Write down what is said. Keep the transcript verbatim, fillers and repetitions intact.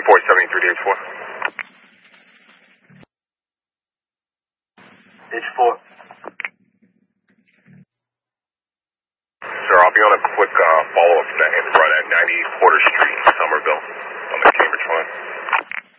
report seventy-three to H four. H four. Sir, I'll be on a